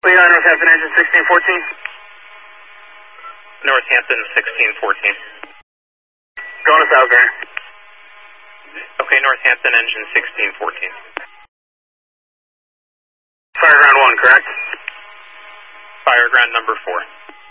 We got Northampton engine 1614. Northampton 1614. Going to South Garner. Okay, Northampton engine 1614. Fire ground 1, correct? Fire ground number 4.